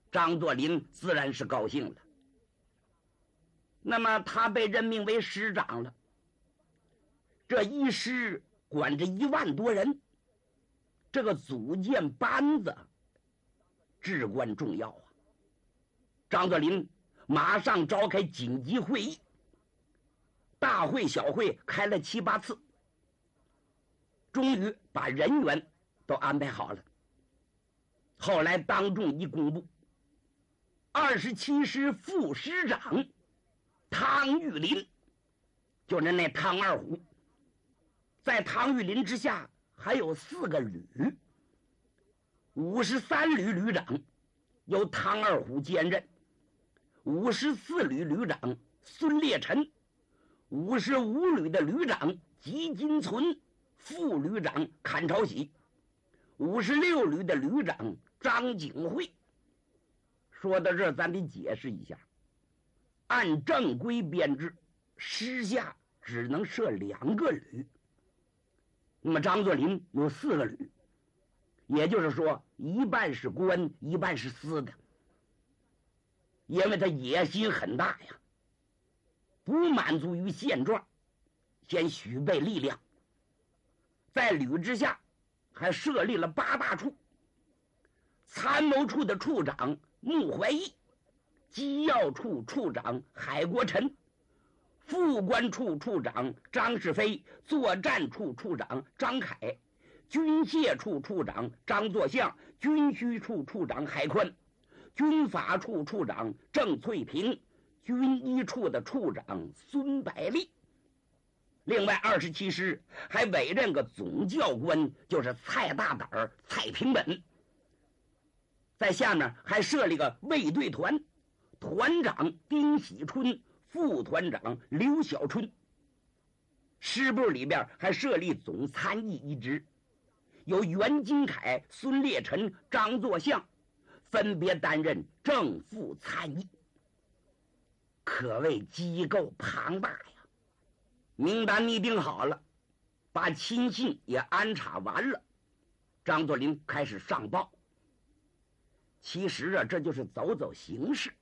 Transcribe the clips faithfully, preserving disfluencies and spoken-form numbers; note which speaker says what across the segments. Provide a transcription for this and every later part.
Speaker 1: 张作霖自然是高兴了。那么他被任命为师长了，这一师管着一万多人，这个组建班子至关重要啊。张作霖马上召开紧急会议，大会小会开了七八次，终于把人员都安排好了。后来当众一公布，二十七师副师长汤玉麟，就是那汤二虎，在汤玉麟之下还有四个旅，五十三旅旅长由汤二虎兼任，五十四旅旅长孙烈臣，五十五旅的旅长吉金存，副旅长阚朝喜，五十六旅的旅长张景惠。说到这儿，咱得解释一下，按正规编制，师下只能设两个旅，那么张作霖有四个旅，也就是说一半是官，一半是私的。因为他野心很大呀，不满足于现状，先许备力量。在旅之下还设立了八大处，参谋处的处长穆怀义，机要处处长海国臣，副官处处长张世飞，作战处处长张凯，军械处处长张作相，军需处处长海宽，军法处处长郑翠平，军医处的处长孙百利。另外二十七师还委任个总教官，就是蔡大胆儿蔡平本。在下面还设立个卫队团，团长丁喜春，副团长刘小春。师部里边还设立总参议一职，由袁金凯、孙烈臣、张作相分别担任正副参议，可谓机构庞大呀。名单拟定好了，把亲信也安插完了，张作霖开始上报。其实啊，这就是走走形式。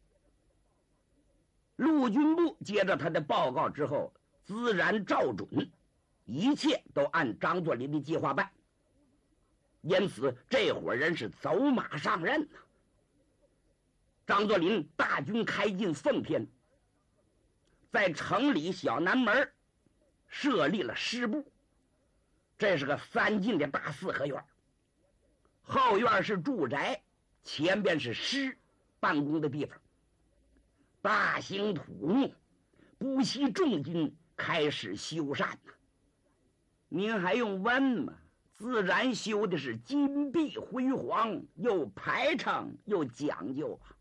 Speaker 1: 陆军部接着他的报告之后，自然照准，一切都按张作霖的计划办。因此这伙人是走马上任呐、啊。张作霖大军开进奉天，在城里小南门设立了师部，这是个三进的大四合院，后院是住宅，前边是师办公的地方。大兴土木，不惜重金开始修缮呢、啊。您还用问吗？自然修的是金碧辉煌，又排场又讲究啊。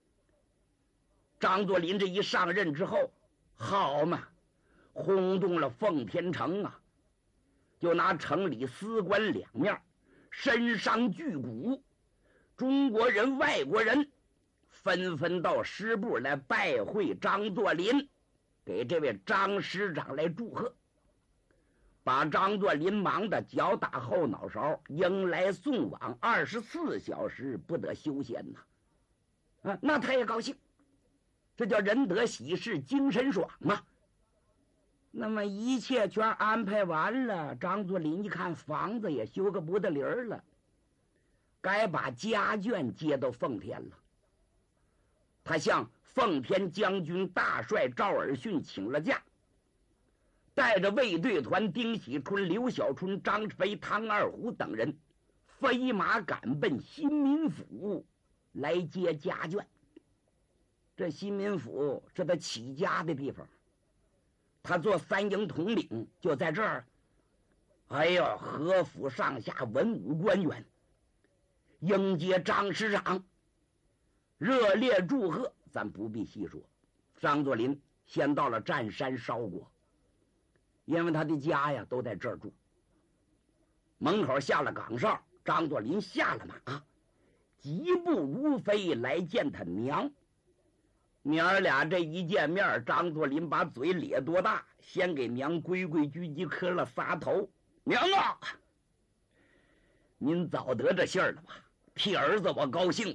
Speaker 1: 张作霖这一上任之后，好嘛，轰动了奉天城啊！就拿城里司官两面，身伤巨贾，中国人、外国人纷纷到师部来拜会张作霖，给这位张师长来祝贺，把张作霖忙得脚打后脑勺，迎来送往，二十四小时不得休闲呐！啊，那他也高兴。这叫人得喜事精神爽嘛。那么一切全安排完了，张作霖一看房子也修个不得理儿了，该把家眷接到奉天了。他向奉天将军大帅赵尔巽请了假，带着卫队团丁喜春、刘小春、张飞、汤二虎等人飞马赶奔新民府来接家眷。这新民府是他起家的地方，他做三营统领就在这儿。哎呦，何府上下文武官员迎接张师长，热烈祝贺，咱不必细说。张作霖先到了占山烧国，因为他的家呀都在这儿住。门口下了岗哨，张作霖下了马，疾步如飞来见他娘。娘儿俩这一见面，张作霖把嘴咧多大，先给娘规规矩矩磕了仨头。娘啊，您早得这信儿了吧？替儿子我高兴。